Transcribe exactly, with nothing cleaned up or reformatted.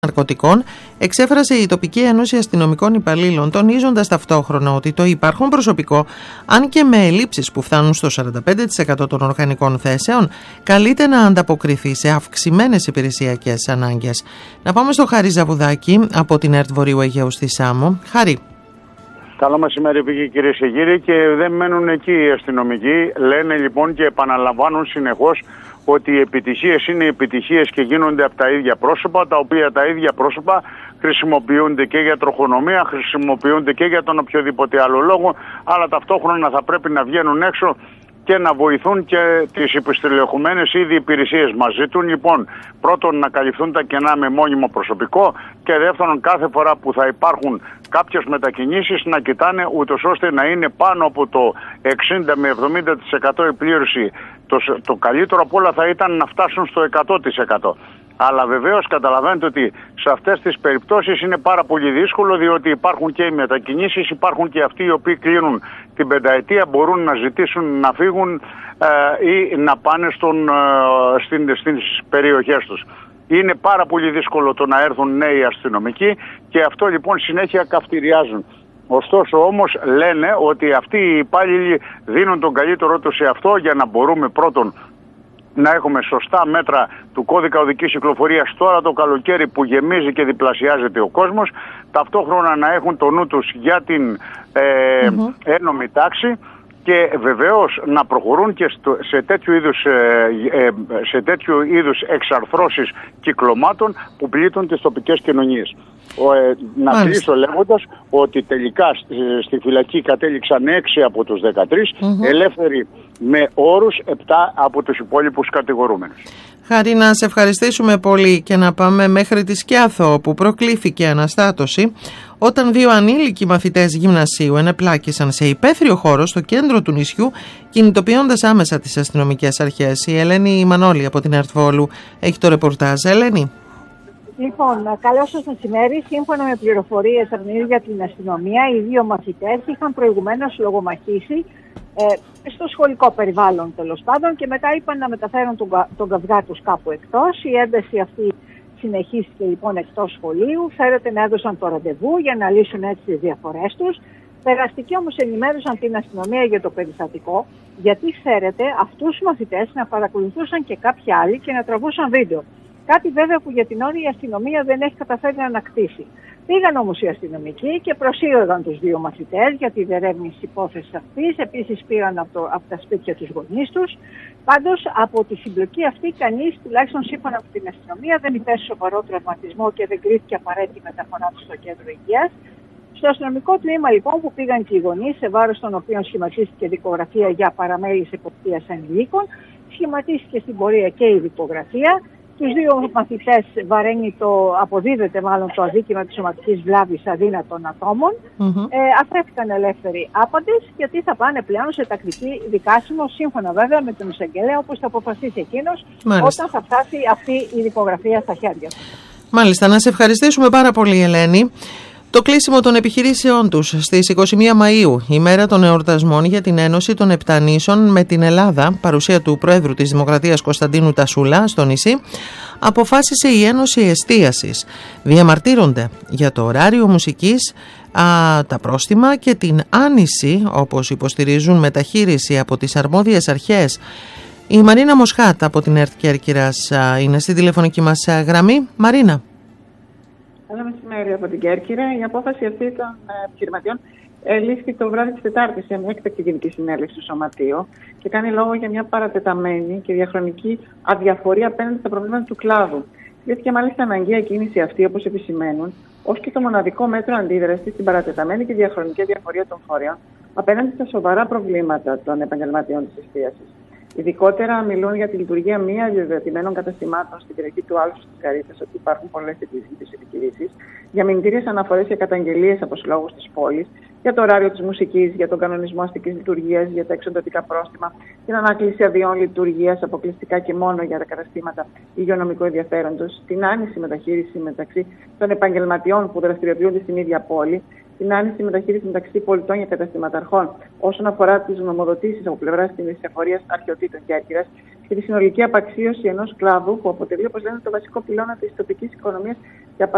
Ναρκωτικών, εξέφρασε η τοπική Ένωση Αστυνομικών Υπαλλήλων, τονίζοντας ταυτόχρονα ότι το υπάρχον προσωπικό, αν και με ελλείψεις που φτάνουν στο σαράντα πέντε τοις εκατό των οργανικών θέσεων, καλείται να ανταποκριθεί σε αυξημένες υπηρεσιακές ανάγκες. Να πάμε στο Χάρη Ζαβουδάκη από την ΕΡΤ Βορείου Αιγαίου στη Σάμο. Χάρη. Καλό μεσημέρι, πήγε κυρίες και κύριοι, και δεν μένουν εκεί οι αστυνομικοί. Λένε λοιπόν και επαναλαμβάνουν συνεχώς ότι οι επιτυχίες είναι επιτυχίες και γίνονται από τα ίδια πρόσωπα, τα οποία τα ίδια πρόσωπα χρησιμοποιούνται και για τροχονομία, χρησιμοποιούνται και για τον οποιοδήποτε άλλο λόγο, αλλά ταυτόχρονα θα πρέπει να βγαίνουν έξω και να βοηθούν και τις υπεστελεχωμένες ήδη υπηρεσίες. Μας ζητούν λοιπόν πρώτον να καλυφθούν τα κενά με μόνιμο προσωπικό και δεύτερον κάθε φορά που θα υπάρχουν κάποιες μετακινήσεις να κοιτάνε ούτως ώστε να είναι πάνω από το εξήντα με εβδομήντα τοις εκατό η πλήρωση. Το, το καλύτερο από όλα θα ήταν να φτάσουν στο εκατό τοις εκατό. Αλλά βεβαίως καταλαβαίνετε ότι σε αυτές τις περιπτώσεις είναι πάρα πολύ δύσκολο, διότι υπάρχουν και οι μετακινήσεις, υπάρχουν και αυτοί οι οποίοι κλείνουν την πενταετία, μπορούν να ζητήσουν να φύγουν ε, ή να πάνε στον, ε, στην, στις περιοχές τους. Είναι πάρα πολύ δύσκολο το να έρθουν νέοι αστυνομικοί και αυτό λοιπόν συνέχεια καυτηριάζουν. Ωστόσο όμως λένε ότι αυτοί οι υπάλληλοι δίνουν τον καλύτερό τους σε αυτό για να μπορούμε πρώτον να έχουμε σωστά μέτρα του κώδικα οδικής κυκλοφορίας τώρα το καλοκαίρι που γεμίζει και διπλασιάζεται ο κόσμος, ταυτόχρονα να έχουν το νου τους για την ε, mm-hmm. ένομη τάξη και βεβαίως να προχωρούν και στο, σε, τέτοιου είδους, ε, ε, σε τέτοιου είδους εξαρθρώσεις κυκλωμάτων που πλήττουν τις τοπικές κοινωνίες. Ο, ε, να κλείσω λέγοντας ότι τελικά στη, στη φυλακή κατέληξαν έξι από τους δεκατρείς, mm-hmm. ελεύθεροι με όρους επτά από τους υπόλοιπους κατηγορούμενους. Χάρη, να σε ευχαριστήσουμε πολύ και να πάμε μέχρι τη Σκιάθο, όπου προκλήθηκε αναστάτωση όταν δύο ανήλικοι μαθητές γυμνασίου ενεπλάκησαν σε υπαίθριο χώρο στο κέντρο του νησιού, κινητοποιώντας άμεσα τις αστυνομικές αρχές. Η Ελένη Μανώλη από την ΕΡΤ Βόλου έχει το ρεπορτάζ. Ελένη. Λοιπόν, καλό σας μεσημέρι. Σύμφωνα με πληροφορίες από την ίδια την αστυνομία, οι δύο μαθητές είχαν προηγουμένως λογομαχήσει ε, στο σχολικό περιβάλλον τέλος πάντων και μετά είπαν να μεταφέρουν τον, τον καυγά τους κάπου εκτός. Η ένταση αυτή συνεχίστηκε λοιπόν εκτός σχολείου. Φέρεται να έδωσαν το ραντεβού για να λύσουν έτσι τις διαφορές τους. Περαστικοί όμως ενημέρωσαν την αστυνομία για το περιστατικό, γιατί ξέρετε αυτούς τους μαθητές να παρακολουθούσαν και κάποιοι άλλοι και να τραβούσαν βίντεο. Κάτι βέβαια που για την ώρα η αστυνομία δεν έχει καταφέρει να ανακτήσει. Πήγαν όμως οι αστυνομικοί και προσήγαγαν τους δύο μαθητές για τη διερεύνηση της υπόθεσης αυτής. Επίσης πήραν από, το, από τα σπίτια τους γονείς τους. Πάντως από τη συμπλοκή αυτή κανείς, τουλάχιστον σύμφωνα με την αστυνομία, δεν υπέστη σοβαρό τραυματισμό και δεν κρίθηκε απαραίτητη μεταφορά του στο κέντρο υγείας. Στο αστυνομικό τμήμα λοιπόν που πήγαν και οι γονείς, σε βάρος των οποίων σχηματίστηκε δικογραφία για παραμέληση εποπτείας ανηλίκων, σχηματίστηκε στην πορεία και η δικογραφία. Τους δύο μαθητές βαραίνει το, αποδίδεται μάλλον το αδίκημα της σωματικής βλάβης αδύνατων ατόμων. Mm-hmm. Ε, αφέθηκαν ελεύθεροι άπαντες, γιατί θα πάνε πλέον σε τακτική δικάσιμο, σύμφωνα βέβαια με τον εισαγγελέα, όπως θα αποφασίσει εκείνος όταν θα φτάσει αυτή η δικογραφία στα χέρια του. Μάλιστα, να σε ευχαριστήσουμε πάρα πολύ, Ελένη. Το κλείσιμο των επιχειρήσεών τους στις είκοσι μία Μαΐου, ημέρα των εορτασμών για την Ένωση των Επτά Νήσων με την Ελλάδα, παρουσία του Προέδρου της Δημοκρατίας Κωνσταντίνου Τασούλα στο νησί, αποφάσισε η Ένωση Εστίασης. Διαμαρτύρονται για το ωράριο μουσικής, α, τα πρόστιμα και την άνηση, όπως υποστηρίζουν, μεταχείριση από τις αρμόδιες αρχές. Η Μαρίνα Μοσχάτ από την ΕΡΤ Κέρκυρας είναι στη τηλεφωνική μας γραμμή. Μαρίνα. Καλό μεσημέρι από την Κέρκυρα. Η απόφαση αυτή των επιχειρηματιών λήφθη το βράδυ της Τετάρτης σε μια έκτακτη γενική συνέλευση του Σωματείου και κάνει λόγο για μια παρατεταμένη και διαχρονική αδιαφορία απέναντι στα προβλήματα του κλάδου. Κρίθηκε μάλιστα αναγκαία κίνηση αυτή, όπως επισημαίνουν, ως και το μοναδικό μέτρο αντίδρασης στην παρατεταμένη και διαχρονική αδιαφορία των φορέων απέναντι στα σοβαρά προβλήματα των επαγγελματιών της εστίασης. Ειδικότερα μιλούν για τη λειτουργία μη αδειοδοτημένων καταστημάτων στην περιοχή του Άλσου της Καρύθας, ότι υπάρχουν πολλές τέτοιες επιχειρήσεις, για μηνυτήριες αναφορές και καταγγελίες από συλλόγους της πόλης, για το ωράριο της μουσικής, για τον κανονισμό αστικής λειτουργίας, για τα εξοντοτικά πρόστιμα, την ανάκληση αδειών λειτουργίας αποκλειστικά και μόνο για τα καταστήματα υγειονομικού ενδιαφέροντος, την άνηση μεταχείριση μεταξύ των επαγγελματιών που δραστηριοποιούνται στην ίδια πόλη, την άνηση μεταχείριση μεταξύ πολιτών και καταστηματαρχών όσον αφορά τις νομοδοτήσεις από πλευράς της εφορίας αρχαιοτήτων Κέρκυρας και τη συνολική απαξίωση ενός κλάδου που αποτελεί, όπως λένε, το βασικό πυλώνα της τοπικής οικονομίας.